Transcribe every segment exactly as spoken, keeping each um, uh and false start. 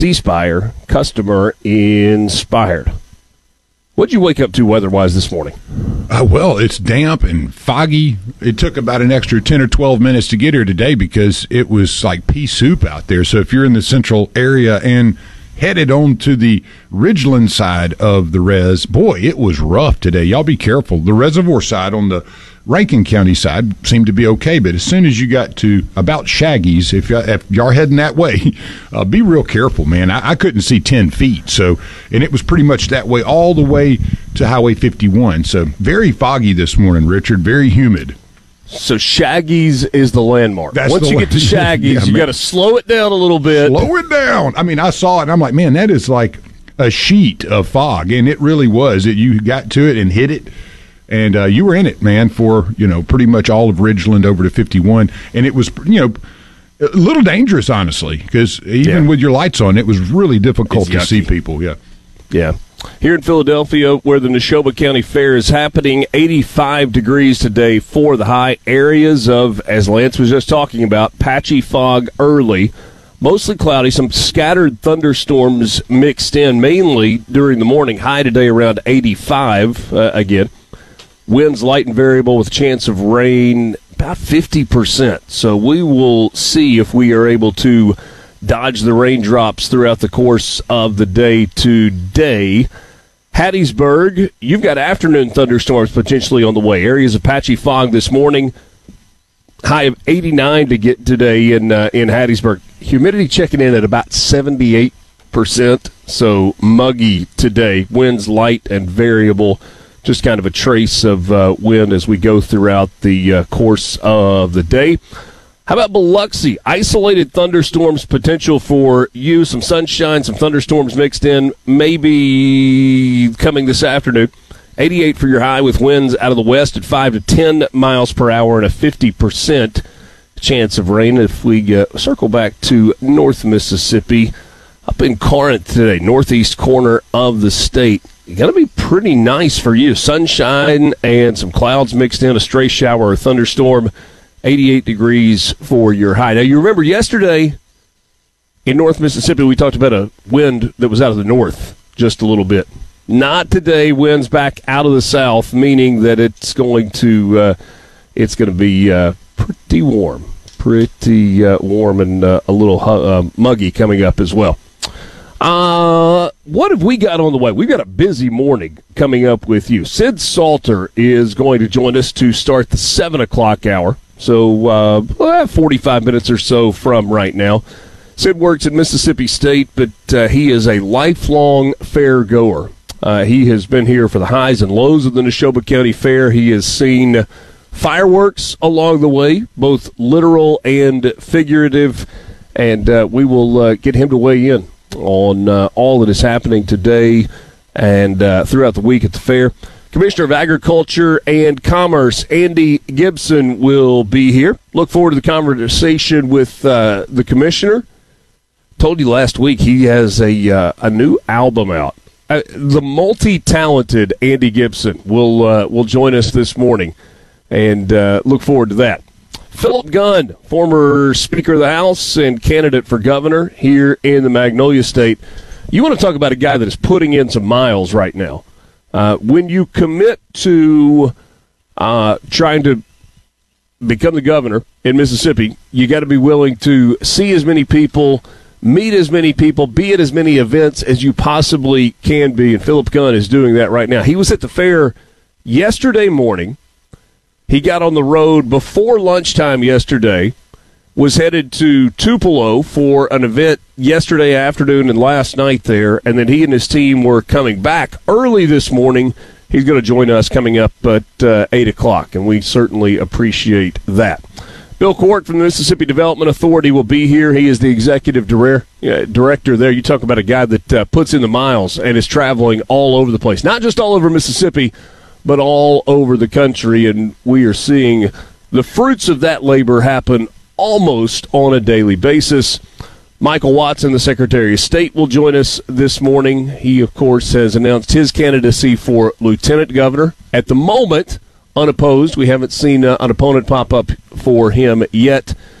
C-Spire, customer inspired. What'd you wake up to weather-wise this morning? Uh, well, it's damp and foggy. It took about an extra ten or twelve minutes to get here today because it was like pea soup out there. So if you're in the central area and headed on to the Ridgeland side of the res, boy, it was rough today. Y'all be careful. The reservoir side on the Rankin County side seemed to be okay, but as soon as you got to about Shaggy's, if, y- if y'all heading that way, uh, be real careful, man. I-, I couldn't see ten feet, so and it was pretty much that way all the way to Highway fifty-one. So very foggy this morning, Richard, very humid. So Shaggy's is the landmark. That's Once the you one. get to Shaggy's, Yeah, you got to slow it down a little bit. Slow it down. I mean, I saw it, and I'm like, man, that is like a sheet of fog, and it really was. It, you got to it and hit it, and uh, you were in it, man, for, you know, pretty much all of Ridgeland over to fifty-one, and it was, you know, a little dangerous, honestly, because even Yeah. with your lights on, it was really difficult It's to see yucky. people, yeah. Yeah. Here in Philadelphia, where the Neshoba County Fair is happening, eighty-five degrees today for the high. Areas of, as Lance was just talking about, patchy fog early, mostly cloudy, some scattered thunderstorms mixed in, mainly during the morning. High today around eighty-five uh, again. Winds light and variable with chance of rain about fifty percent. So we will see if we are able to dodge the raindrops throughout the course of the day today. Hattiesburg, you've got afternoon thunderstorms potentially on the way. Areas of patchy fog this morning. High of eighty-nine to get today in uh, in Hattiesburg. Humidity checking in at about seventy-eight percent, so muggy today. Winds light and variable. Just kind of a trace of uh, wind as we go throughout the uh, course of the day. How about Biloxi? Isolated thunderstorms potential for you. Some sunshine, some thunderstorms mixed in, maybe coming this afternoon. eighty-eight for your high with winds out of the west at five to ten miles per hour and a fifty percent chance of rain. If we uh, circle back to North Mississippi, up in Corinth today, northeast corner of the state, going to be pretty nice for you. Sunshine and some clouds mixed in, a stray shower or thunderstorm. eighty-eight degrees for your high. Now, you remember yesterday in North Mississippi, we talked about a wind that was out of the north just a little bit. Not today. Winds back out of the south, meaning that it's going to uh, it's going to be uh, pretty warm, pretty uh, warm and uh, a little uh, muggy coming up as well. Uh, what have we got on the way? We've got a busy morning coming up with you. Sid Salter is going to join us to start the seven o'clock hour. So uh, forty-five minutes or so from right now. Sid works at Mississippi State, but uh, he is a lifelong fair goer. Uh, he has been here for the highs and lows of the Neshoba County Fair. He has seen fireworks along the way, both literal and figurative, and uh, we will uh, get him to weigh in on uh, all that is happening today and uh, throughout the week at the fair. Commissioner of Agriculture and Commerce, Andy Gibson, will be here. Look forward to the conversation with uh, the commissioner. Told you last week he has a uh, a new album out. Uh, the multi-talented Andy Gibson will uh, will join us this morning, and uh, look forward to that. Philip Gunn, former Speaker of the House and candidate for governor here in the Magnolia State. You want to talk about a guy that is putting in some miles right now. Uh, when you commit to uh, trying to become the governor in Mississippi, you got to be willing to see as many people, meet as many people, be at as many events as you possibly can be, and Philip Gunn is doing that right now. He was at the fair yesterday morning. He got on the road before lunchtime yesterday, was headed to Tupelo for an event yesterday afternoon and last night there, and then he and his team were coming back early this morning. He's going to join us coming up at uh, eight o'clock, and we certainly appreciate that. Bill Court from the Mississippi Development Authority will be here. He is the executive dire- uh, director there. You talk about a guy that uh, puts in the miles and is traveling all over the place, not just all over Mississippi, but all over the country, and we are seeing the fruits of that labor happen almost on a daily basis. Michael Watson, the Secretary of State, will join us this morning. He, of course, has announced his candidacy for lieutenant governor. At the moment, unopposed. We haven't seen uh, an opponent pop up for him yet.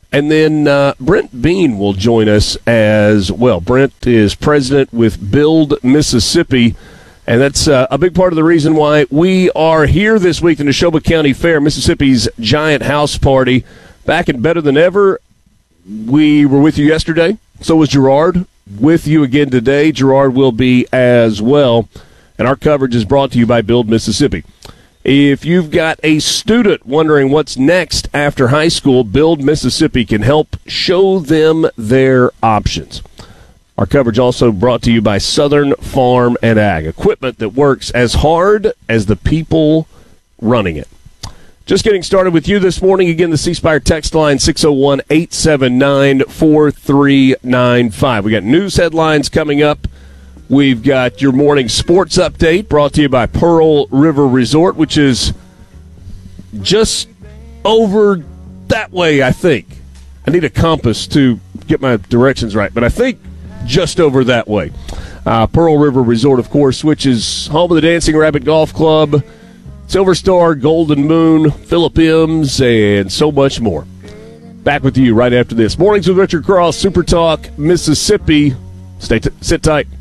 And then uh, Brent Bean will join us as well. Brent is president with Build Mississippi, and that's uh, a big part of the reason why we are here this week in the Neshoba County Fair, Mississippi's giant house party. Back and better than ever. We were with you yesterday. So was Gerard. With you again today. Gerard will be as well. And our coverage is brought to you by Build Mississippi. If you've got a student wondering what's next after high school, Build Mississippi can help show them their options. Our coverage also brought to you by Southern Farm and Ag, equipment that works as hard as the people running it. Just getting started with you this morning. Again, the C Spire text line, six oh one, eight seven nine, four three nine five. We got news headlines coming up. We've got your morning sports update brought to you by Pearl River Resort, which is just over that way, I think. I need a compass to get my directions right, but I think just over that way. Uh, Pearl River Resort, of course, which is home of the Dancing Rabbit Golf Club, Silver Star, Golden Moon, Philip M's, and so much more. Back with you right after this. Mornings with Richard Cross, Super Talk, Mississippi. Stay t- sit tight.